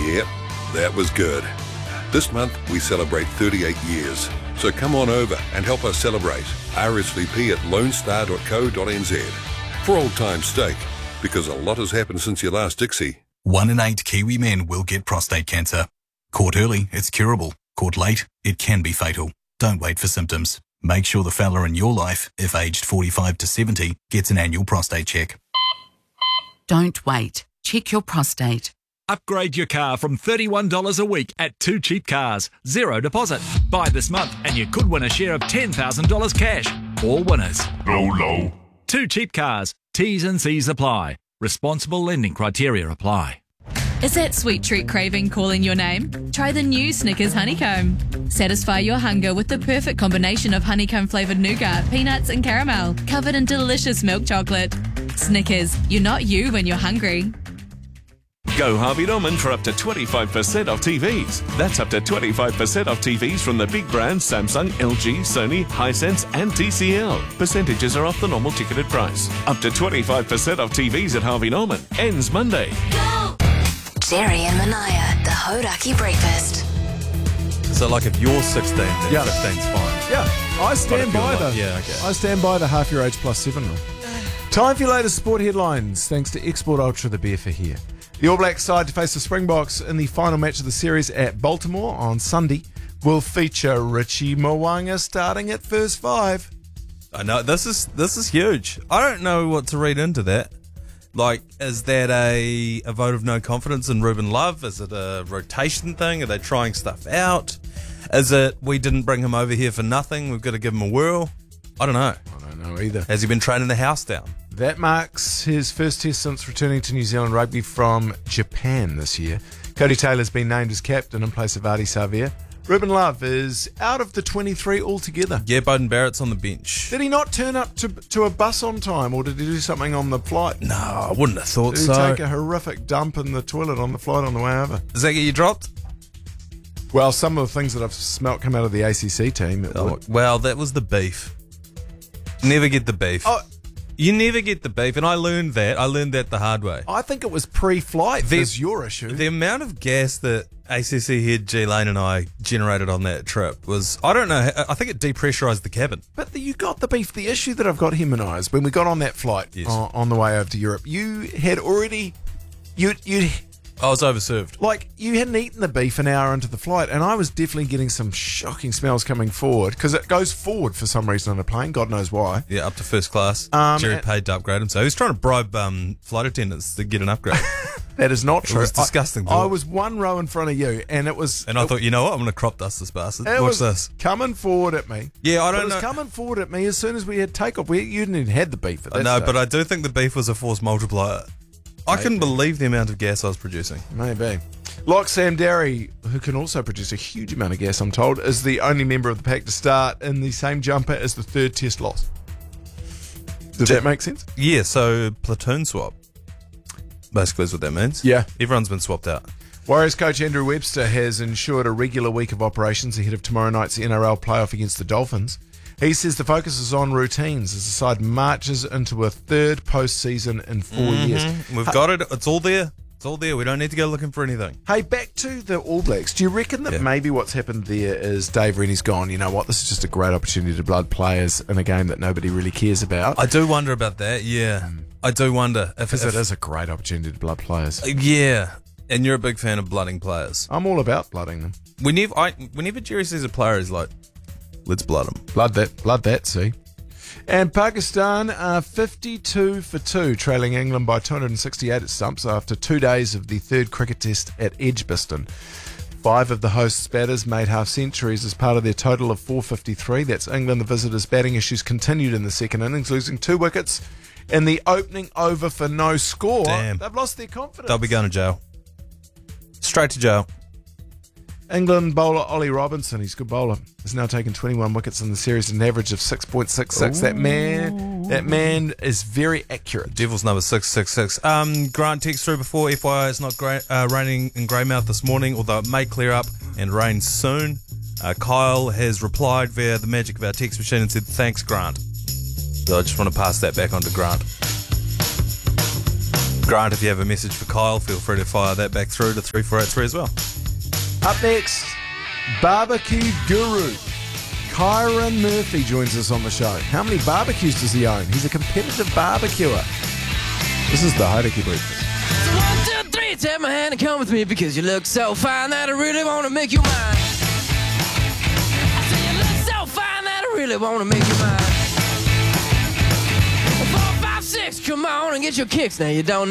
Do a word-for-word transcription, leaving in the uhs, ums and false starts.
Yep, that was good. This month we celebrate thirty-eight years. So come on over and help us celebrate. R S V P at lone star dot co dot n z. For old time's sake, because a lot has happened since your last Dixie. One in eight Kiwi men will get prostate cancer. Caught early, it's curable. Caught late, it can be fatal. Don't wait for symptoms. Make sure the fella in your life, if aged forty-five to seventy, gets an annual prostate check. Don't wait. Check your prostate. Upgrade your car from thirty-one dollars a week at Two Cheap Cars. Zero deposit. Buy this month and you could win a share of ten thousand dollars cash. All winners. Low, low. Two Cheap Cars. T's and C's apply. Responsible lending criteria apply. Is that sweet treat craving calling your name? Try the new Snickers Honeycomb. Satisfy your hunger with the perfect combination of honeycomb-flavoured nougat, peanuts and caramel, covered in delicious milk chocolate. Snickers, you're not you when you're hungry. Go Harvey Norman for up to twenty-five percent off T Vs. That's up to twenty-five percent off T Vs from the big brands Samsung, L G, Sony, Hisense and T C L. Percentages are off the normal ticketed price. Up to twenty-five percent off T Vs at Harvey Norman. Ends Monday. Go! Jerry and Manaya, the Hodaki Breakfast. So like if you're sixteen, then Yeah. fifteen's fine. Yeah, I stand if you're by like- the. yeah, okay. I stand by the half your age plus seven rule. Time for your latest sport headlines. Thanks to Export Ultra, the beer for here. The All Blacks side to face the Springboks in the final match of the series at Baltimore on Sunday will feature Richie Mo'unga starting at first five. I know this is this is huge. I don't know what to read into that. Like, is that a, a vote of no confidence in Ruben Love? Is it a rotation thing? Are they trying stuff out? Is it we didn't bring him over here for nothing? We've got to give him a whirl? I don't know. I don't know either. Has he been training the house down? That marks his first test since returning to New Zealand rugby from Japan this year. Cody Taylor's been named as captain in place of Ardie Savea. Ruben Love is out of the twenty-three altogether. Yeah, Bowden Barrett's on the bench. Did he not turn up to to a bus on time, or did he do something on the flight? No, I wouldn't have thought Did he so. take a horrific dump in the toilet on the flight on the way over? Does that get you dropped? Well, some of the things that I've smelt come out of the A C C team. It Oh, would. well, that was the beef. Never get the beef. Oh, You never get the beef, and I learned that. I learned that the hard way. I think it was pre-flight. The- Is your issue? The amount of gas that A C C head G Lane and I generated on that trip was, I don't know, I think it depressurised the cabin. But the, you got the beef. The issue that I've got him and I is when we got on that flight Yes. on, on the way over to Europe, you had already, you you I was overserved. like you hadn't eaten the beef an hour into the flight, and I was definitely getting some shocking smells coming forward because it goes forward for some reason on a plane. God knows why. Yeah, up to first class. Um, Jerry and- paid to upgrade him, so he was trying to bribe um, flight attendants to get an upgrade. That is not It true. was disgusting, I, I Bill. was one row in front of you, and it was. and I it, thought, you know what, I'm going to crop dust this bastard. it Watch was this. coming forward at me. Yeah, I But don't it was know. coming forward at me as soon as we had takeoff. We you didn't even had the beef at that No, stage. but I do think the beef was a force multiplier. I couldn't believe the amount of gas I was producing. Maybe. Like Sam Darry, who can also produce a huge amount of gas, I'm told, is the only member of the pack to start in the same jumper as the third test loss. Does that make sense? Yeah, so platoon swap. Basically is what that means. Yeah. Everyone's been swapped out. Warriors coach Andrew Webster has ensured a regular week of operations ahead of tomorrow night's N R L playoff against the Dolphins. He says the focus is on routines as the side marches into a third postseason in four Mm-hmm. years. We've got it. It's all there. It's all there. We don't need to go looking for anything. Hey, back to the All Blacks. Do you reckon that Yeah. maybe what's happened there is Dave Rennie's gone, you know what, this is just a great opportunity to blood players in a game that nobody really cares about? I do wonder about that. Yeah, I do wonder if, Because if it is a great opportunity to blood players. Yeah, and you're a big fan of blooding players. I'm all about blooding them. Whenever I, whenever Jerry sees a player, he's like, "Let's blood him." Blood that, blood that, see? And Pakistan are fifty-two for two, trailing England by two hundred sixty-eight at stumps after two days of the third cricket test at Edgbaston. Five of the hosts' batters made half centuries as part of their total of four hundred fifty-three. That's England. The visitors' batting issues continued in the second innings, losing two wickets in the opening over for no score. Damn. They've lost their confidence. They'll be going to jail. Straight to jail. England bowler Ollie Robinson, he's a good bowler, has now taken twenty-one wickets in the series at an average of six point six six. That man, that man is very accurate. Devil's number six six six. Um, Grant text through before. F Y I, it's not great, uh, raining in Greymouth this morning, although it may clear up and rain soon. Uh, Kyle has replied via the magic of our text machine and said, "Thanks, Grant." So I just want to pass that back on to Grant. Grant, if you have a message for Kyle, feel free to fire that back through to three four eight three as well. Up next, barbecue guru Kyron Murphy joins us on the show. How many barbecues does he own? He's a competitive barbecuer. This is the Hauraki Breakfast. So one, two, three, take my hand and come with me because you look so fine that I really want to make you mine. I say you look so fine that I really want to make you mine. Four, five, six, come on and get your kicks. Now you don't